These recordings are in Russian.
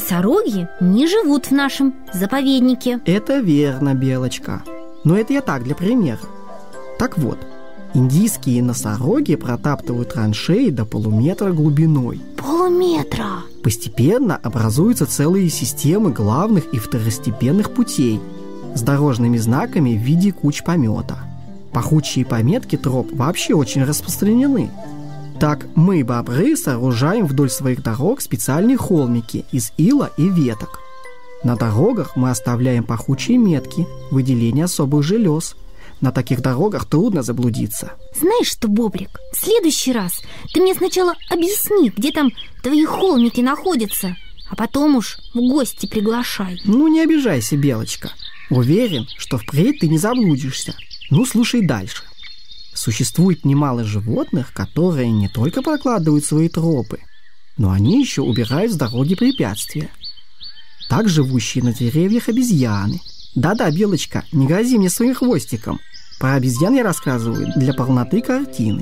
носороги не живут в нашем заповеднике. Это верно, Белочка. Но это я так, для примера. Так вот, индийские носороги протаптывают траншеи до полуметра глубиной. Полуметра? Постепенно образуются целые системы главных и второстепенных путей с дорожными знаками в виде куч помета. Пахучие пометки троп вообще очень распространены. Так мы, бобры, сооружаем вдоль своих дорог специальные холмики из ила и веток. На дорогах мы оставляем пахучие метки, выделение особых желез. На таких дорогах трудно заблудиться. Знаешь что, Бобрик, в следующий раз ты мне сначала объясни, где там твои холмики находятся, а потом уж в гости приглашай. Ну, не обижайся, Белочка. Уверен, что впредь ты не заблудишься. Ну, слушай дальше. Существует немало животных, которые не только прокладывают свои тропы, но они еще убирают с дороги препятствия. Так живущие на деревьях обезьяны. Да-да, Белочка, не грози мне своим хвостиком. Про обезьян я рассказываю для полноты картины.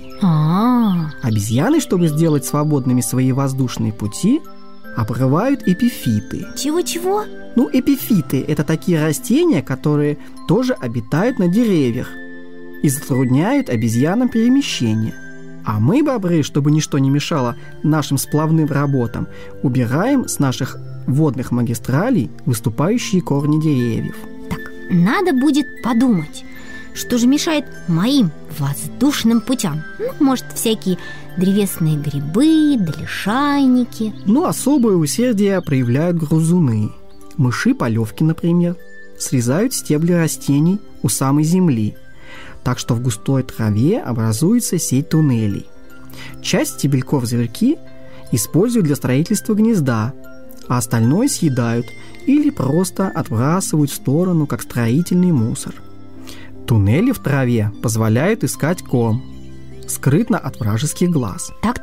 Обезьяны, чтобы сделать свободными свои воздушные пути, обрывают эпифиты. Чего-чего? Ну, эпифиты – это такие растения, которые тоже обитают на деревьях и затрудняют обезьянам перемещение. А мы, бобры, чтобы ничто не мешало нашим сплавным работам, убираем с наших водных магистралей выступающие корни деревьев. Так, надо будет подумать, что же мешает моим воздушным путям. Ну, может, всякие древесные грибы, да лишайники. Ну, особое усердие проявляют грызуны. Мыши-полевки, например, срезают стебли растений у самой земли, так что в густой траве образуется сеть туннелей. Часть стебельков зверьки используют для строительства гнезда, а остальное съедают или просто отбрасывают в сторону, как строительный мусор. Туннели в траве позволяют искать корм, скрытно от вражеских глаз. Так.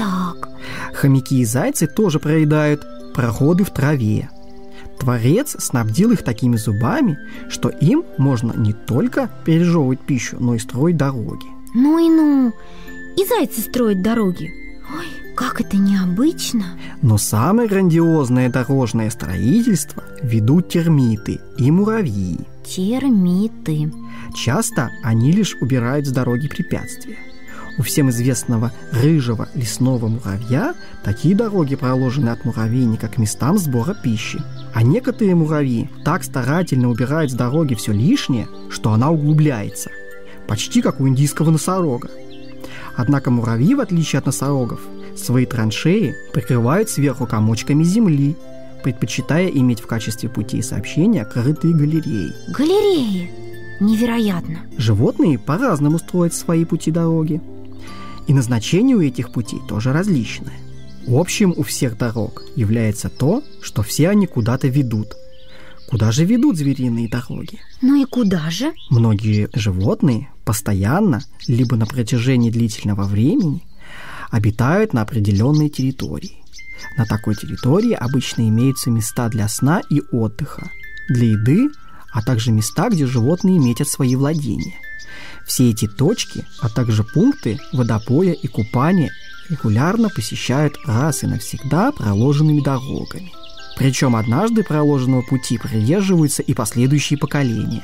Хомяки и зайцы тоже проедают проходы в траве. Творец снабдил их такими зубами, что им можно не только пережевывать пищу, но и строить дороги. Ну, и зайцы строят дороги. Ой, как это необычно. Но самое грандиозное дорожное строительство ведут термиты и муравьи. Термиты. Часто они лишь убирают с дороги препятствия. У всем известного рыжего лесного муравья такие дороги проложены от муравейника к местам сбора пищи. А некоторые муравьи так старательно убирают с дороги все лишнее, что она углубляется, почти как у индийского носорога. Однако муравьи, в отличие от носорогов, свои траншеи прикрывают сверху комочками земли, предпочитая иметь в качестве путей сообщения крытые галереи. Галереи? Невероятно. Животные по-разному строят свои пути дороги. И назначение у этих путей тоже различное. Общим у всех дорог является то, что все они куда-то ведут. Куда же ведут звериные дороги? Ну и куда же? Многие животные постоянно, либо на протяжении длительного времени, обитают на определенной территории. На такой территории обычно имеются места для сна и отдыха, для еды, а также места, где животные метят свои владения. Все эти точки, а также пункты водопоя и купания регулярно посещают раз и навсегда проложенными дорогами. Причем однажды проложенного пути придерживаются и последующие поколения.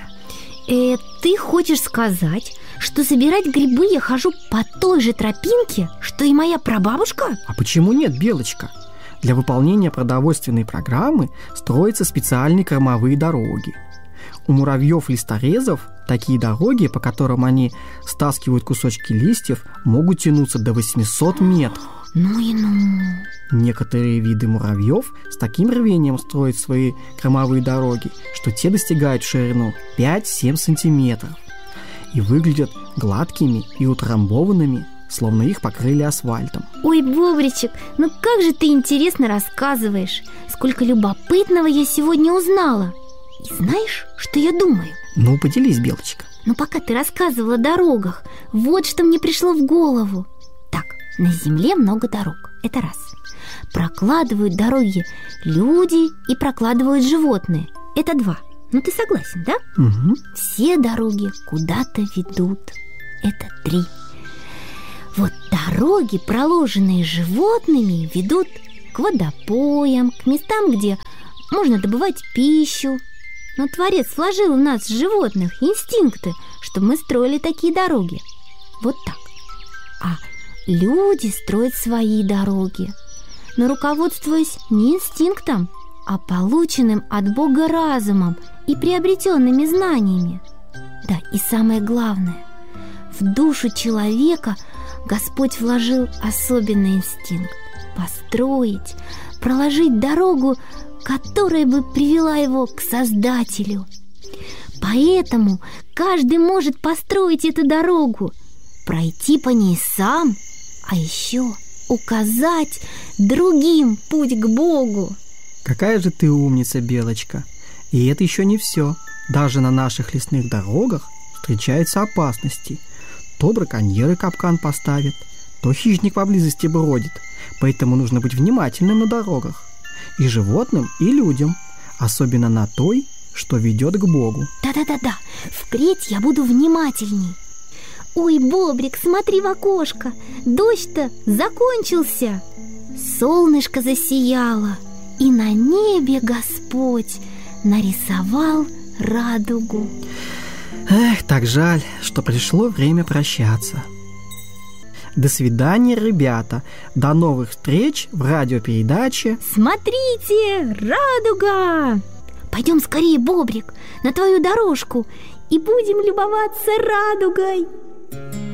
Ты хочешь сказать, что собирать грибы я хожу по той же тропинке, что и моя прабабушка? А почему нет, Белочка? Для выполнения продовольственной программы строятся специальные кормовые дороги. У муравьев-листорезов такие дороги, по которым они стаскивают кусочки листьев, могут тянуться до 800 метров. Ну. Некоторые виды муравьев с таким рвением строят свои кормовые дороги, что те достигают в ширину 5-7 сантиметров и выглядят гладкими и утрамбованными, словно их покрыли асфальтом. Ой, Бобричек, ну как же ты интересно рассказываешь. Сколько любопытного я сегодня узнала. И знаешь, что я думаю? Ну, поделись, Белочка. Но пока ты рассказывала о дорогах, вот что мне пришло в голову. Так, на земле много дорог, это раз. Прокладывают дороги люди и прокладывают животные, это два. Ну, ты согласен, да? Угу. Все дороги куда-то ведут, это три. Вот дороги, проложенные животными, ведут к водопоям, к местам, где можно добывать пищу. Но Творец вложил в нас, животных, инстинкты, чтобы мы строили такие дороги. Вот так. А люди строят свои дороги, но руководствуясь не инстинктом, а полученным от Бога разумом и приобретенными знаниями. Да, и самое главное, в душу человека Господь вложил особенный инстинкт – построить, проложить дорогу, которая бы привела его к Создателю. Поэтому каждый может построить эту дорогу, пройти по ней сам, а еще указать другим путь к Богу. Какая же ты умница, Белочка! И это еще не все. Даже на наших лесных дорогах встречаются опасности. То браконьеры капкан поставят, то хищник поблизости бродит. Поэтому нужно быть внимательным на дорогах. И животным, и людям. Особенно на той, что ведет к Богу. Да-да-да-да, впредь я буду внимательней. Ой, Бобрик, смотри в окошко. Дождь-то закончился. Солнышко засияло, и на небе Господь нарисовал радугу. Эх, так жаль, что пришло время прощаться. До свидания, ребята. До новых встреч в радиопередаче «Смотрите, радуга!» Пойдем скорее, Бобрик, на твою дорожку и будем любоваться радугой.